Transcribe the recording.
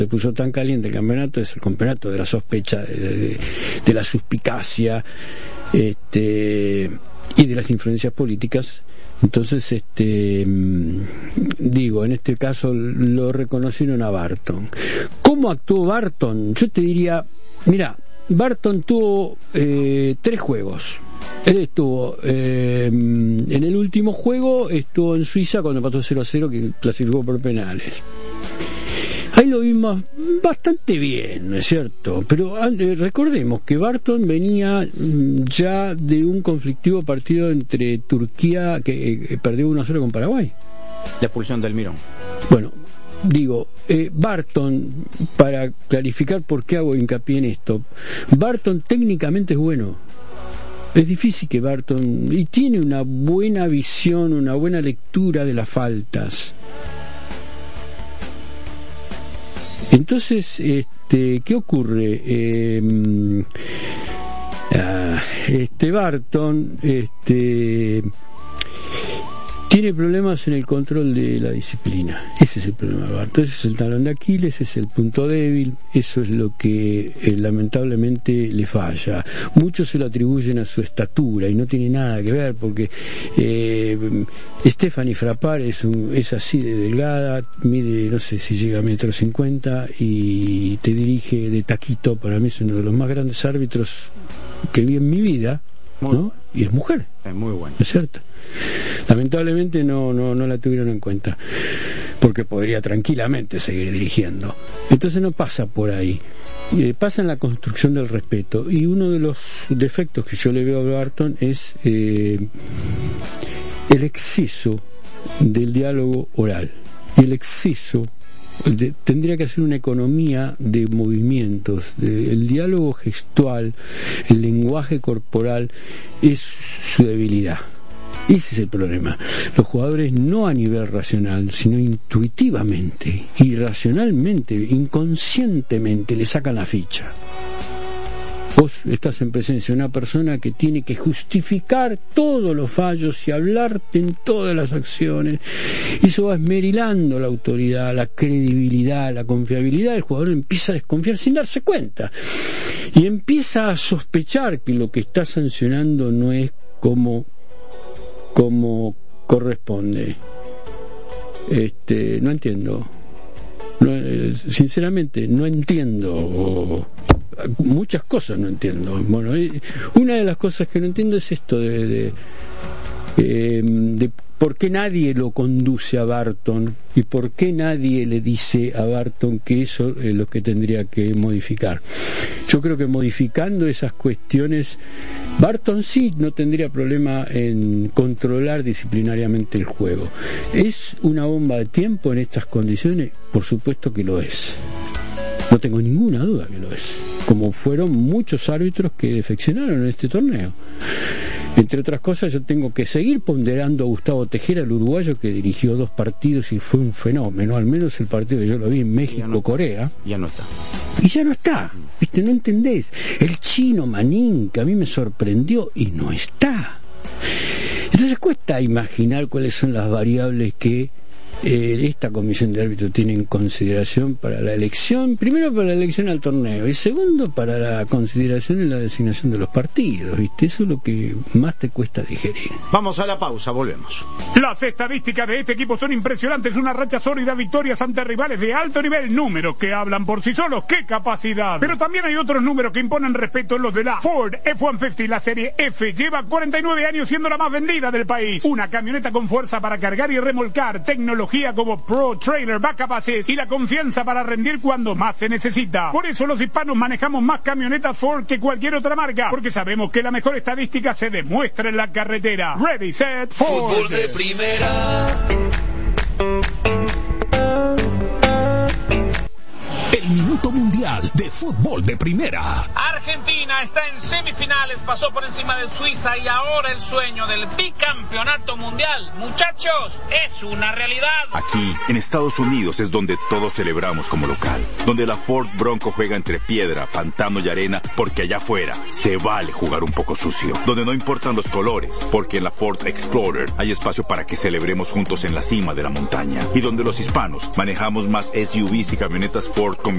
se puso tan caliente el campeonato, es el campeonato de la sospecha, de la suspicacia, y de las influencias políticas. Entonces, digo, en este caso lo reconocieron a Barton. ¿Cómo actuó Barton? Yo te diría, mira, Barton tuvo 3 juegos. Él estuvo en el último juego, estuvo en Suiza cuando empató 0-0, que clasificó por penales. Ahí lo vimos bastante bien, ¿no es cierto? Pero recordemos que Barton venía ya de un conflictivo partido entre Turquía, que perdió 1-0 con Paraguay. La expulsión del Mirón. Bueno, digo, Barton, para clarificar por qué hago hincapié en esto, Barton técnicamente es bueno. Es difícil que Barton... Y tiene una buena visión, una buena lectura de las faltas. Entonces, ¿qué ocurre? Barton tiene problemas en el control de la disciplina. Ese es el problema de Barton. Ese es el talón de Aquiles, ese es el punto débil. Eso es lo que lamentablemente le falla. Muchos se lo atribuyen a su estatura y no tiene nada que ver, porque Stephanie Frappart es así de delgada, mide, no sé si llega a 1,50 m y te dirige de taquito. Para mí es uno de los más grandes árbitros que vi en mi vida, ¿no? Y es mujer. Es muy bueno. ¿Es cierto? Lamentablemente no la tuvieron en cuenta, porque podría tranquilamente seguir dirigiendo. Entonces no pasa por ahí, pasa en la construcción del respeto. Y uno de los defectos que yo le veo a Barton es el exceso del diálogo oral, el exceso tendría que hacer una economía de movimientos, el diálogo gestual, el lenguaje corporal es su debilidad. Ese es el problema. Los jugadores no a nivel racional, sino intuitivamente, irracionalmente, inconscientemente le sacan la ficha. Vos estás en presencia de una persona que tiene que justificar todos los fallos y hablarte en todas las acciones. Eso va esmerilando la autoridad, la credibilidad, la confiabilidad. El jugador empieza a desconfiar sin darse cuenta y empieza a sospechar que lo que está sancionando no es como corresponde. No entiendo. Sinceramente no entiendo muchas cosas, no entiendo. Bueno, una de las cosas que no entiendo es esto de por qué nadie lo conduce a Barton y por qué nadie le dice a Barton que eso es lo que tendría que modificar. Yo creo que modificando esas cuestiones, Barton sí no tendría problema en controlar disciplinariamente el juego. ¿Es una bomba de tiempo en estas condiciones? Por supuesto que lo es. No tengo ninguna duda que lo es. Como fueron muchos árbitros que defeccionaron en este torneo. Entre otras cosas, yo tengo que seguir ponderando a Gustavo Tejera, el uruguayo que dirigió 2 partidos y fue un fenómeno, al menos el partido que yo lo vi en México, Corea. Ya no está. Y ya no está, ¿viste? No entendés. El chino Manín, que a mí me sorprendió, y no está. Entonces cuesta imaginar cuáles son las variables que esta comisión de árbitros tiene en consideración para la elección, primero para la elección al torneo y segundo para la consideración en la designación de los partidos, ¿viste? Eso es lo que más te cuesta digerir. Vamos a la pausa, volvemos. Las estadísticas de este equipo son impresionantes, una racha sólida, victorias ante rivales de alto nivel, números que hablan por sí solos, ¡qué capacidad! Pero también hay otros números que imponen respeto, los de la Ford F-150, la serie F, lleva 49 años siendo la más vendida del país, una camioneta con fuerza para cargar y remolcar, tecnología como Pro Trailer Backup Assist y la confianza para rendir cuando más se necesita. Por eso los hispanos manejamos más camionetas Ford que cualquier otra marca, porque sabemos que la mejor estadística se demuestra en la carretera. Ready, set, Ford. Fútbol de primera. El minuto mundial de fútbol de primera. Argentina está en semifinales, pasó por encima de Suiza y ahora el sueño del bicampeonato mundial, muchachos, es una realidad. Aquí, en Estados Unidos, es donde todos celebramos como local, donde la Ford Bronco juega entre piedra, pantano y arena, porque allá afuera se vale jugar un poco sucio, donde no importan los colores, porque en la Ford Explorer hay espacio para que celebremos juntos en la cima de la montaña, y donde los hispanos manejamos más SUVs y camionetas Ford con